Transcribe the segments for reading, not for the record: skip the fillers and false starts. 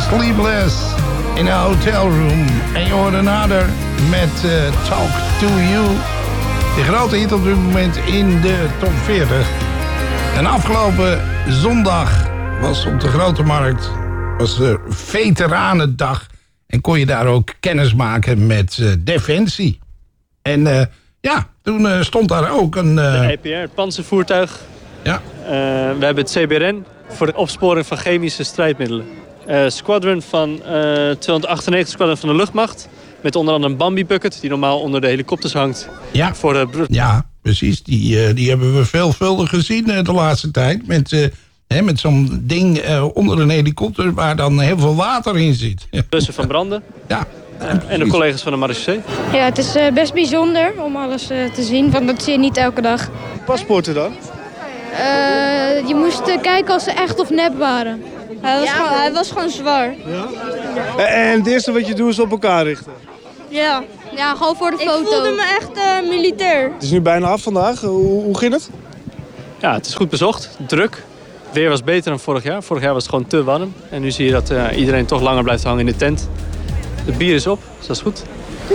Sleepless in a Hotel Room. En je hoort een ander met Talk to You. De grote hit op dit moment in de top 40. En afgelopen zondag was op de Grote Markt was de Veteranendag. En kon je daar ook kennis maken met Defensie. En toen stond daar ook een... De EPR, het panzervoertuig. Ja. We hebben het CBRN voor de opsporing van chemische strijdmiddelen. Squadron van 298 Squadron van de luchtmacht. Met onder andere een Bambi-bucket die normaal onder de helikopters hangt. Ja, voor de ja precies. Die hebben we veelvuldig gezien de laatste tijd. Met zo'n ding onder een helikopter waar dan heel veel water in zit. Bussen van branden. Ja. En de collega's van de marechaussee. Ja, het is best bijzonder om alles te zien, want dat zie je niet elke dag. Paspoorten dan? Je moest kijken als ze echt of nep waren. Hij was gewoon zwaar. Ja? En het eerste wat je doet is op elkaar richten? Ja, gewoon voor de foto. Ik voelde me echt militair. Het is nu bijna af vandaag. Hoe ging het? Ja, het is goed bezocht. Druk. Het weer was beter dan vorig jaar. Vorig jaar was het gewoon te warm. En nu zie je dat iedereen toch langer blijft hangen in de tent. Het bier is op, dus dat is goed.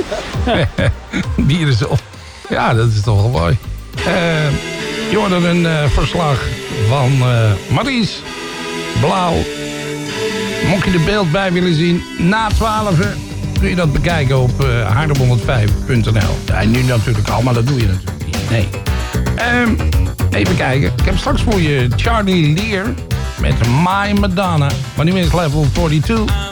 Bier is op. Ja, dat is toch wel mooi. Je hoorde een verslag van Maries Blauw. Mocht je er beeld bij willen zien, na 12 kun je dat bekijken op haardem105.nl. Ja, nu natuurlijk al, maar dat doe je natuurlijk niet. Nee. Even kijken. Ik heb straks voor je Charlie Lear met My Madonna. Maar nu is level 42.